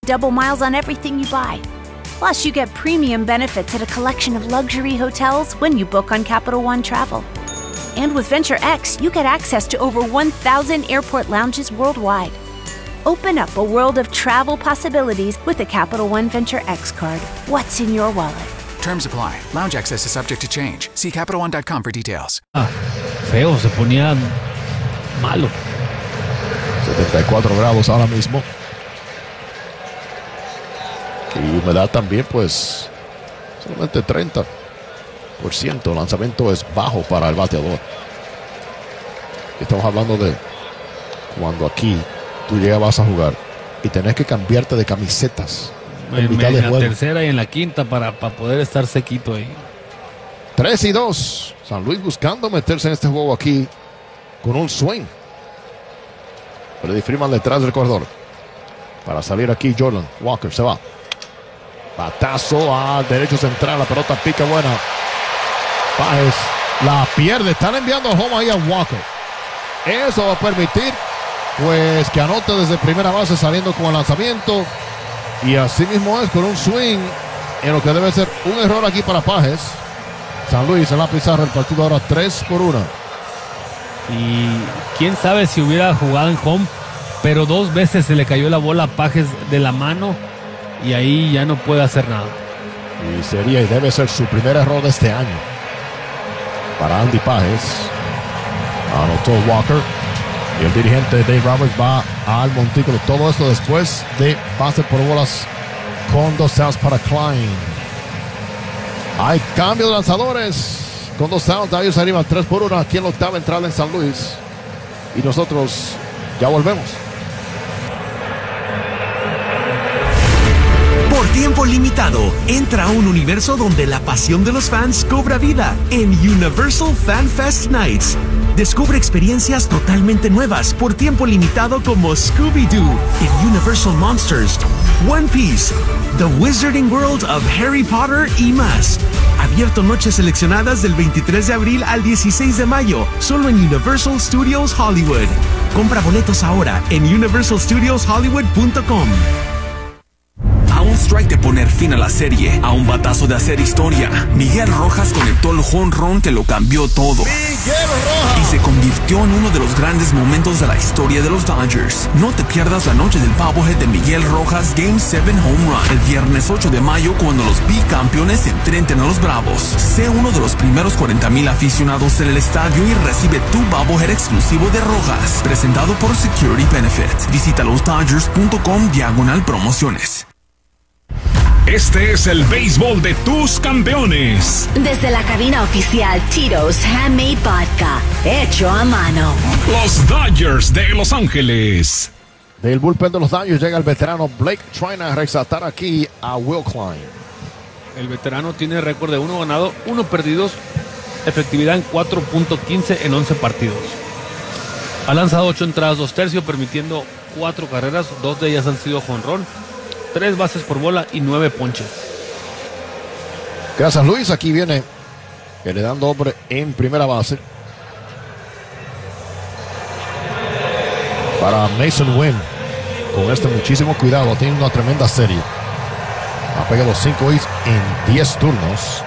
double miles on everything you buy. Plus, you get premium benefits at a collection of luxury hotels when you book on Capital One Travel. And with Venture X, you get access to over 1,000 airport lounges worldwide. Open up a world of travel possibilities with the Capital One Venture X card. What's in your wallet? Terms apply. Lounge access is subject to change. See CapitalOne.com for details. Feo, se ponía malo. 74 grados ahora mismo. Y humedad también, pues, solamente 30%. El lanzamiento es bajo para el bateador. Estamos hablando de cuando aquí tú llegabas a jugar y tenés que cambiarte de camisetas en la tercera y en la quinta para poder estar sequito ahí. 3-2. San Luis buscando meterse en este juego aquí con un swing. Freddy Freeman detrás del corredor. Para salir aquí Jordan Walker se va. Batazo al derecho central. La pelota pica buena. Páez la pierde. Están enviando home ahí a Walker. Eso va a permitir pues que anote desde primera base saliendo con el lanzamiento. Y así mismo es con un swing en lo que debe ser un error aquí para Páez. San Luis en la pizarra, el partido ahora 3-1. Y quién sabe si hubiera jugado en home, pero 2 veces se le cayó la bola a Páez de la mano y ahí ya no puede hacer nada. Y sería y debe ser su primer error de este año. Para Andy Páez. Anotó Walker. Y el dirigente Dave Roberts va al montículo. Todo esto después de pase por bolas con 2 outs para Klein. Hay cambio de lanzadores. Con 2 outs, Dodgers arriba 3-1 aquí en la octava entrada en San Luis. Y nosotros ya volvemos. Por tiempo limitado, entra a un universo donde la pasión de los fans cobra vida en Universal Fan Fest Nights. Descubre experiencias totalmente nuevas por tiempo limitado como Scooby-Doo en Universal Monsters, One Piece, The Wizarding World of Harry Potter y más. Abierto noches seleccionadas del 23 de abril al 16 de mayo, solo en Universal Studios Hollywood. Compra boletos ahora en universalstudioshollywood.com. A un strike de poner fin a la serie, a un batazo de hacer historia, Miguel Rojas conectó el jonrón que lo cambió todo. Miguel Rojas. Y se convirtió en uno de los grandes momentos de la historia de los Dodgers. No te pierdas la noche del Bobblehead de Miguel Rojas Game 7 Home Run, el viernes 8 de mayo cuando los bicampeones se enfrenten a los Bravos. Sé uno de los primeros 40,000 aficionados en el estadio y recibe tu Bobblehead exclusivo de Rojas, presentado por Security Benefit. Visita losdodgers.com/promociones. Este es el béisbol de tus campeones. Desde la cabina oficial Tito's Handmade Vodka, hecho a mano. Los Dodgers de Los Ángeles. Del bullpen de los Dodgers llega el veterano Blake Treinen a resaltar aquí a Will Klein. El veterano tiene récord de 1 ganado, 1 perdidos, efectividad en 4.15 en 11 partidos. Ha lanzado 8 entradas, 2 tercios, permitiendo 4 carreras, 2 de ellas han sido jonrón, 3 bases por bola y 9 ponches. Gracias, Luis. Aquí viene heredando hombre en primera base. Para Mason Wynn. Con muchísimo cuidado. Tiene una tremenda serie. Ha pegado 5 hits en 10 turnos.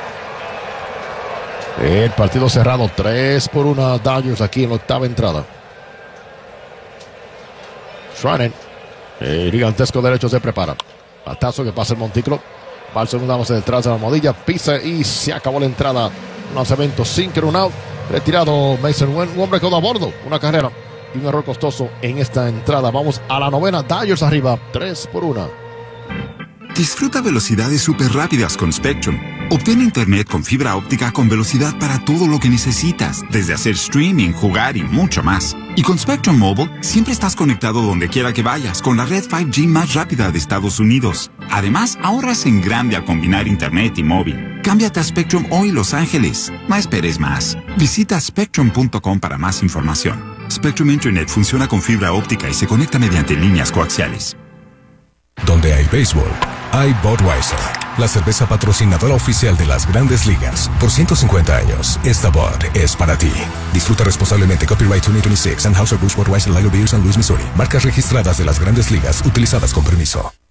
El partido cerrado 3-1 Dodgers aquí en la octava entrada. Treinen. El gigantesco derecho se prepara. Batazo que pasa el montículo. Va al segundo base detrás de la almohadilla. Pisa y se acabó la entrada. Un lanzamiento sin que un out. Retirado Mason Wynn. Un hombre quedó a bordo. Una carrera y un error costoso en esta entrada. Vamos a la novena. Dodgers arriba 3-1. Disfruta velocidades súper rápidas con Spectrum. Obtén internet con fibra óptica con velocidad para todo lo que necesitas, desde hacer streaming, jugar y mucho más. Y con Spectrum Mobile, siempre estás conectado donde quiera que vayas, con la red 5G más rápida de Estados Unidos. Además, ahorras en grande al combinar internet y móvil. Cámbiate a Spectrum hoy, Los Ángeles. No esperes más. Visita spectrum.com para más información. Spectrum Internet funciona con fibra óptica y se conecta mediante líneas coaxiales. Donde hay béisbol, hay Budweiser, la cerveza patrocinadora oficial de las Grandes Ligas. Por 150 años, esta Bud es para ti. Disfruta responsablemente. Copyright 2026, Anheuser-Busch Budweiser Lager Beer, San Luis, Missouri. Marcas registradas de las Grandes Ligas, utilizadas con permiso.